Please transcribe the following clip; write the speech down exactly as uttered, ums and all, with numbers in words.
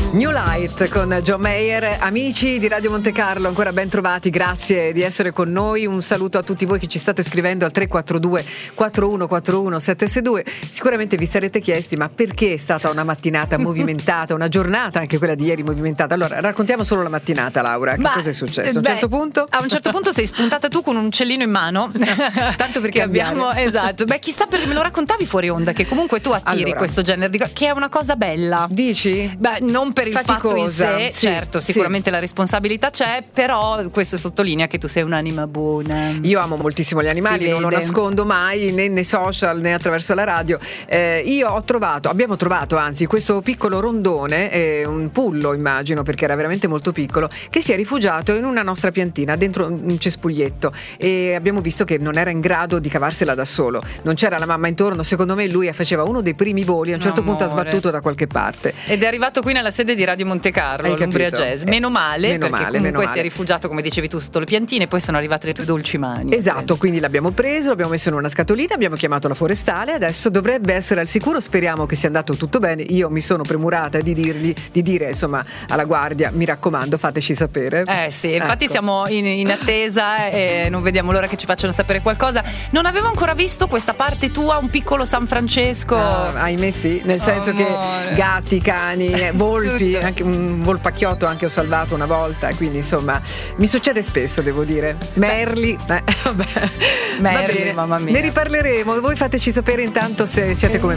New Light con John Mayer. Amici di Radio Monte Carlo, ancora ben trovati, grazie di essere con noi. Un saluto a tutti voi che ci state scrivendo al tre quattro due quattro uno quattro uno sette sei due. Sicuramente vi sarete chiesti: ma perché è stata una mattinata movimentata, una giornata anche quella di ieri movimentata? Allora raccontiamo solo la mattinata, Laura. Che ma, cosa è successo? A un beh, certo punto? A un certo punto sei spuntata tu con un uccellino in mano. Tanto perché abbiamo, esatto. Beh, chissà, perché me lo raccontavi fuori onda che comunque tu attiri allora, questo genere di cose, che è una cosa bella. Dici? Beh, non per il Faticosa, fatto in sé, sì, certo, sicuramente sì. la responsabilità c'è, però questo sottolinea che tu sei un'anima buona. Io amo moltissimo gli animali, non lo nascondo mai né nei social né attraverso la radio. Eh, io ho trovato, abbiamo trovato anzi questo piccolo rondone, eh, un pullo immagino perché era veramente molto piccolo, che si è rifugiato in una nostra piantina dentro un cespuglietto, e abbiamo visto che non era in grado di cavarsela da solo, non c'era la mamma intorno. Secondo me lui faceva uno dei primi voli, a un certo Amore. punto ha sbattuto da qualche parte ed è arrivato qui nella sede di Radio Monte Carlo, l'Umbria Jazz. Meno male, meno perché male, comunque meno si male. è rifugiato, come dicevi tu, sotto le piantine, poi sono arrivate le tue dolci mani. Esatto, quindi l'abbiamo preso, l'abbiamo messo in una scatolina, abbiamo chiamato la forestale, adesso dovrebbe essere al sicuro, speriamo che sia andato tutto bene. Io mi sono premurata di dirgli, di dire insomma alla guardia: mi raccomando, fateci sapere. Eh sì, infatti ecco. Siamo in, in attesa e non vediamo l'ora che ci facciano sapere qualcosa. Non avevo ancora visto questa parte tua, un piccolo San Francesco. Ah, ahimè sì, nel senso Amore. che gatti, cani, eh, volpi, anche un volpacchiotto anche ho salvato una volta, quindi insomma mi succede spesso, devo dire. Merli, eh, vabbè. Merli, Va bene. mamma mia. Ne riparleremo, voi fateci sapere intanto se siete come